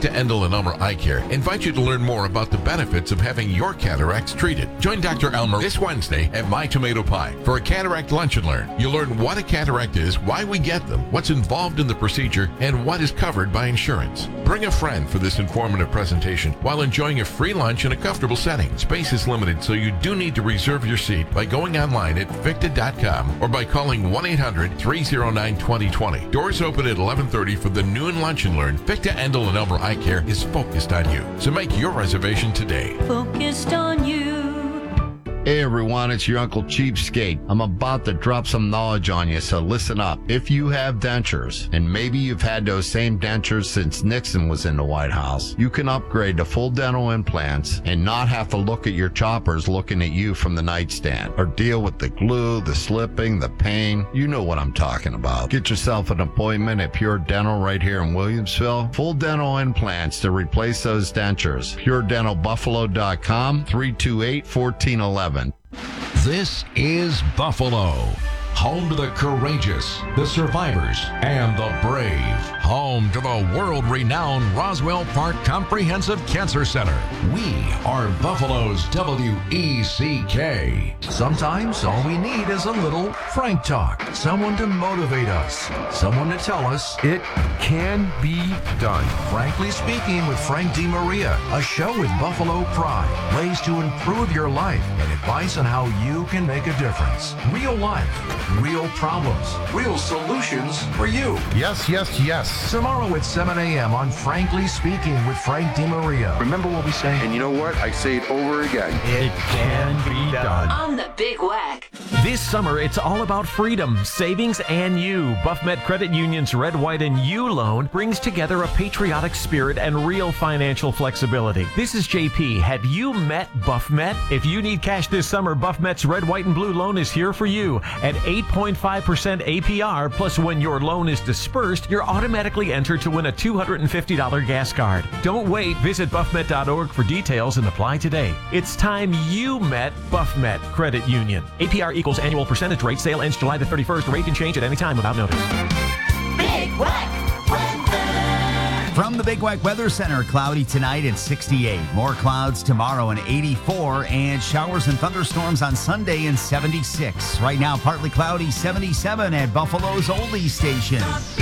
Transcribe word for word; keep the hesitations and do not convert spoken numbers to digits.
Victor Endel and Elmer Eye Care invite you to learn more about the benefits of having your cataracts treated. Join Doctor Elmer this Wednesday at My Tomato Pie for a cataract lunch and learn. You'll learn what a cataract is, why we get them, what's involved in the procedure, and what is covered by insurance. Bring a friend for this informative presentation while enjoying a free lunch in a comfortable setting. Space is limited, so you do need to reserve your seat by going online at victa dot com or by calling one eight hundred, three oh nine, two oh two oh. Doors open at eleven thirty for the noon lunch and learn. Victor Endel and Elmer Eye Care is focused on you. So make your reservation today. Focused on you. Hey everyone, it's your Uncle Cheapskate. I'm about to drop some knowledge on you, so listen up. If you have dentures, and maybe you've had those same dentures since Nixon was in the White House, you can upgrade to full dental implants and not have to look at your choppers looking at you from the nightstand, or deal with the glue, the slipping, the pain. You know what I'm talking about. Get yourself an appointment at Pure Dental right here in Williamsville. Full dental implants to replace those dentures. pure dental buffalo dot com, three two eight, one four one one. This is Buffalo, home to the courageous, the survivors, and the brave. Home to the world-renowned Roswell Park Comprehensive Cancer Center. We are Buffalo's W E C K. Sometimes all we need is a little Frank talk. Someone to motivate us. Someone to tell us it can be done. Frankly Speaking with Frank DeMaria, a show with Buffalo pride. Ways to improve your life and advice on how you can make a difference. Real life, real problems, real solutions for you. Yes, yes, yes. Tomorrow at seven a.m. on Frankly Speaking with Frank DeMaria. Remember what we say? And you know what? I say it over again. It can be done. On the Big Whack. This summer, it's all about freedom, savings, and you. BuffMet Credit Union's Red, White, and You loan brings together a patriotic spirit and real financial flexibility. This is J P. Have you met BuffMet? If you need cash this summer, BuffMet's Red, White, and Blue loan is here for you at eight point five percent A P R. Plus, when your loan is dispersed, you're automatically entered to win a two hundred fifty dollars gas card. Don't wait. Visit buffmet dot org for details and apply today. It's time you met BuffMet Credit Union. A P R equals annual percentage rate. Sale ends July the thirty-first. Rate can change at any time without notice. Big Whack weather. From the Big Whack Weather Center, cloudy tonight at sixty-eight. More clouds tomorrow in eighty-four, and showers and thunderstorms on Sunday in seventy-six. Right now, partly cloudy, seventy-seven at Buffalo's Oldie Station.